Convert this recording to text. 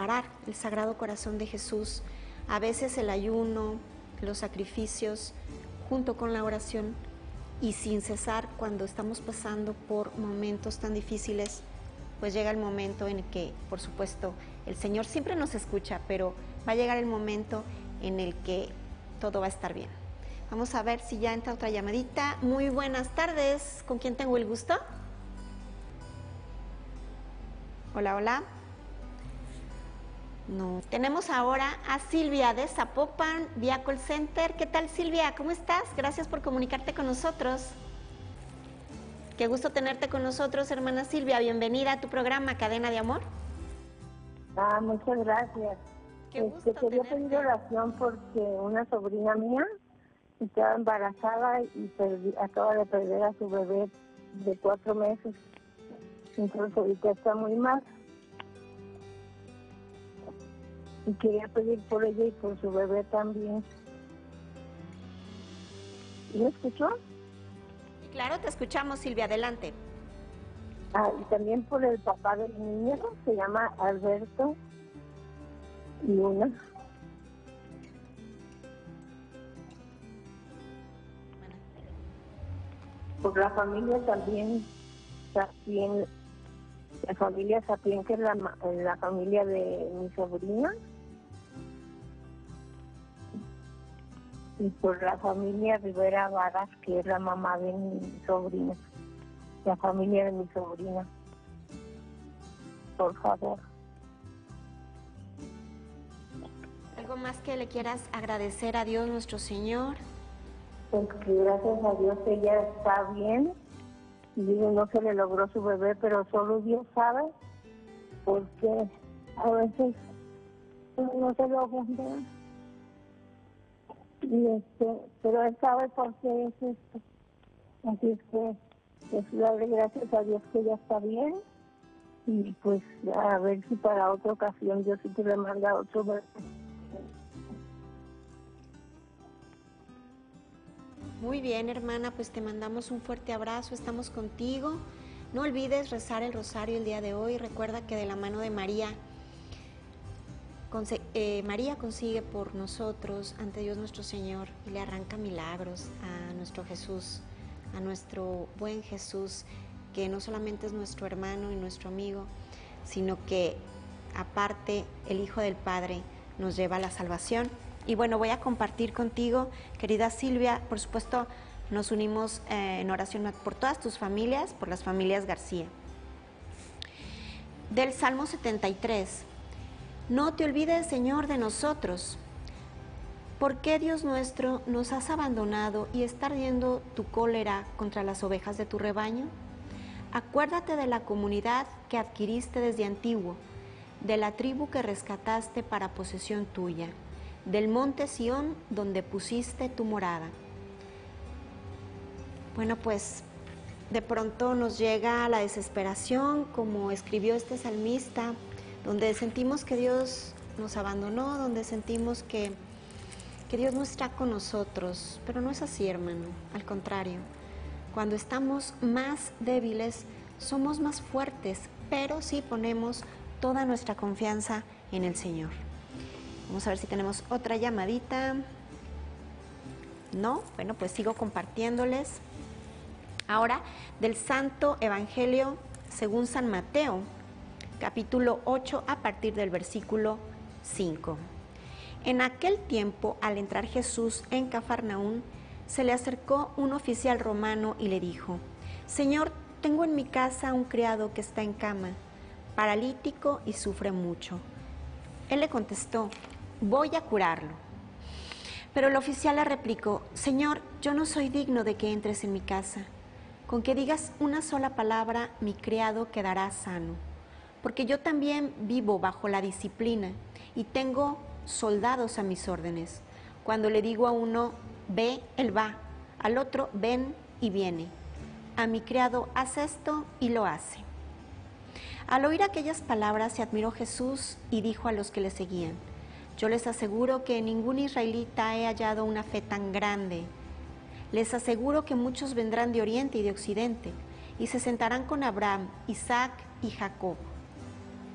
preparar el Sagrado Corazón de Jesús. A veces el ayuno, los sacrificios, junto con la oración y sin cesar cuando estamos pasando por momentos tan difíciles, pues llega el momento en que, por supuesto, el Señor siempre nos escucha, pero va a llegar el momento en el que todo va a estar bien. Vamos a ver si ya entra otra llamadita. Muy buenas tardes. ¿Con quién tengo el gusto? Hola, hola. No. Tenemos ahora a Silvia de Zapopan, vía Call Center. ¿Qué tal, Silvia? ¿Cómo estás? Gracias por comunicarte con nosotros. Qué gusto tenerte con nosotros, hermana Silvia. Bienvenida a tu programa Cadena de Amor. Muchas gracias. Qué gusto quería tenerte. pedir oración porque una sobrina mía estaba embarazada y acaba de perder a su bebé de 4 meses. Entonces ahorita está muy mal. Y quería pedir por ella y por su bebé también. ¿Me escuchó? Claro, te escuchamos, Silvia. Adelante. Y también por el papá del niño, se llama Alberto Luna. Por la familia también, la familia Sapien, que es la familia de mi sobrina. Y por la familia Rivera Varas, que es la mamá de mi sobrina. La familia de mi sobrina. Por favor. ¿Algo más que le quieras agradecer a Dios nuestro Señor? Pues que gracias a Dios ella está bien. Y digo, no se le logró su bebé, pero solo Dios sabe. Porque a veces no se logra. Pero él sabe por qué es esto. Así es que pues darle gracias a Dios que ella está bien. Y pues a ver si para otra ocasión Dios sí te le manda otro bebé. Muy bien, hermana, pues te mandamos un fuerte abrazo, estamos contigo. No olvides rezar el rosario el día de hoy. Recuerda que de la mano de María, María consigue por nosotros ante Dios nuestro Señor y le arranca milagros a nuestro Jesús, a nuestro buen Jesús, que no solamente es nuestro hermano y nuestro amigo, sino que aparte el Hijo del Padre nos lleva a la salvación. Y bueno, voy a compartir contigo, querida Silvia, por supuesto nos unimos en oración por todas tus familias, por las familias García. Del Salmo 73. No te olvides, Señor, de nosotros. ¿Por qué, Dios nuestro, nos has abandonado y está ardiendo tu cólera contra las ovejas de tu rebaño? Acuérdate de la comunidad que adquiriste desde antiguo, de la tribu que rescataste para posesión tuya, del monte Sión donde pusiste tu morada. Bueno, pues de pronto nos llega la desesperación, como escribió este salmista, donde sentimos que Dios nos abandonó, donde sentimos que Dios no está con nosotros, pero no es así, hermano, al contrario. Cuando estamos más débiles, somos más fuertes, pero sí ponemos toda nuestra confianza en el Señor. Vamos a ver si tenemos otra llamadita. No, bueno, pues sigo compartiéndoles. Ahora, del Santo Evangelio según San Mateo, capítulo 8, a partir del versículo 5. En aquel tiempo, al entrar Jesús en Cafarnaún, se le acercó un oficial romano y le dijo: Señor, tengo en mi casa un criado que está en cama, paralítico y sufre mucho. Él le contestó: voy a curarlo. Pero el oficial le replicó: Señor, yo no soy digno de que entres en mi casa. Con que digas una sola palabra, mi criado quedará sano. Porque yo también vivo bajo la disciplina y tengo soldados a mis órdenes. Cuando le digo a uno, ve, él va, al otro, ven y viene. A mi criado, haz esto y lo hace. Al oír aquellas palabras se admiró Jesús y dijo a los que le seguían: yo les aseguro que en ningún israelita he hallado una fe tan grande. Les aseguro que muchos vendrán de oriente y de occidente y se sentarán con Abraham, Isaac y Jacob